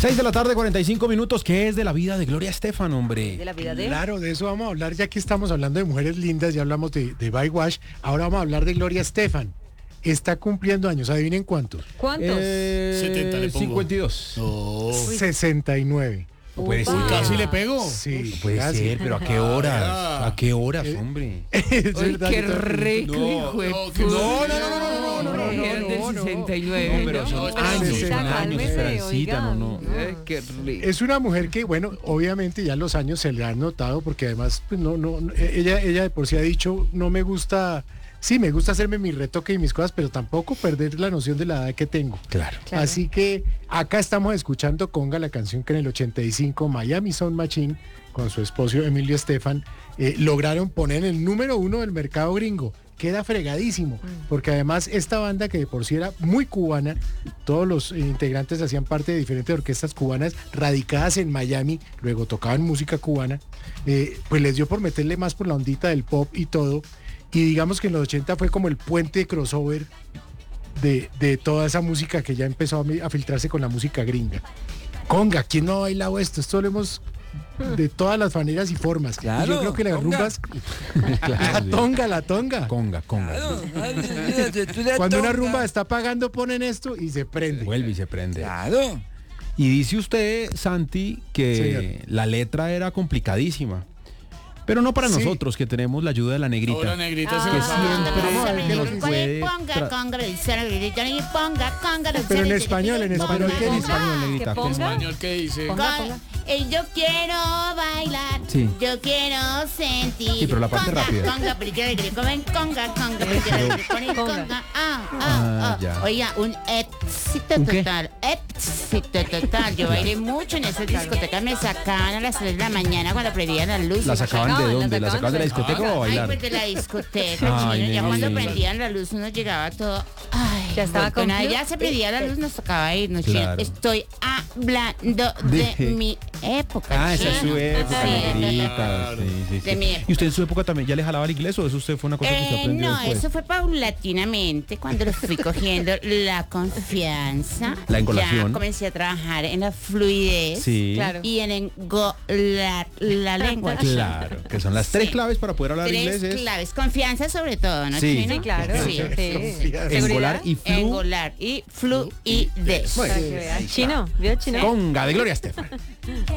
6 de la tarde, 45 minutos. ¿Qué es de la vida de Gloria Estefan, hombre? ¿De la vida de? Claro, de eso vamos a hablar, ya que estamos hablando de mujeres lindas, ya hablamos de Baywatch, ahora vamos a hablar de Gloria Estefan. Está cumpliendo años, adivinen cuántos. ¿Cuántos? 70 le pongo. 52. No. 69. No puede ser. Upa. Casi le pego. Sí, No puede casi. ser, pero ¿a qué horas? ¿A qué horas, hombre? Es Uy, verdad, qué yo también. rico, hijo de no, puta. no, Mujer del 69. No, pero son No, años, Francita, son años, cálmese, Francita, oiga. no. Ay, qué rico. Es una mujer que, bueno, obviamente ya los años se le han notado, porque además, pues, ella de por sí ha dicho, no me gusta, sí, me gusta hacerme mi retoque y mis cosas, pero tampoco perder la noción de la edad que tengo. Claro. Claro. Así que acá estamos escuchando Conga, la canción que en el 85 Miami Sound Machine, con su esposo Emilio Estefan, lograron poner en el número 1 del mercado gringo. Queda fregadísimo, porque además esta banda, que de por sí era muy cubana, todos los integrantes hacían parte de diferentes orquestas cubanas radicadas en Miami, luego tocaban música cubana, pues les dio por meterle más por la ondita del pop y todo, y digamos que en los 80 fue como el puente de crossover de toda esa música que ya empezó a filtrarse con la música gringa. Conga, ¿quién no ha bailado esto? Esto lo hemos de todas las maneras y formas. Claro, Y yo creo que las conga. rumbas, Claro, la tonga. Conga. Cuando una rumba está pagando, ponen esto y se prende. Vuelve y se prende. Claro. Y dice usted, Santi, que Señor. la letra era complicadísima. Pero no para Sí. nosotros, que tenemos la ayuda de la negrita. Ahora negrita se Que lo sabe. siempre Vamos a ver qué nos puede Pero en español, No, pero ¿qué en español, ¿Que negrita? ponga? Español, ¿qué dice? Yo quiero bailar, Sí. yo quiero sentir. Sí, pero la parte rápida. Conga, pero yo le grito, ven, conga, Conga. Ya. Oiga, un éxito ¿Un qué? total, éxito total. Yo bailé mucho en esas discotecas, me sacaban a las 3 de la mañana cuando prendían las luces. ¿La sacaban de sacaban, dónde? la ¿La sacaban de la sacaban discoteca o a Ay, bailar? pues de la discoteca, Ay, chino. Ya cuando negrita. prendían la luz uno llegaba todo. Ay, Ya estaba bueno, con ya se prendía la luz, nos tocaba irnos, chino. Claro. Estoy hablando de De- mi época. Ah, esa es su chino. época, Sí, negrita. Sí. De mi época. ¿Y usted en su época también ya le jalaba el inglés o eso usted fue una cosa que usted aprendió No, después? eso fue paulatinamente cuando lo fui cogiendo la confianza. La engolación. Ya comencé a trabajar en la fluidez Sí. Claro. y en engolar la lengua. Claro, que son las tres Sí. claves para poder hablar Tres inglés. Es claves, confianza sobre todo, ¿no? Sí. Chino? Sí, claro. Sí. engolar y Engolar y fluidez. Muy Para bien. que vea. Chino, ¿vio chino? Conga de Gloria Estefan.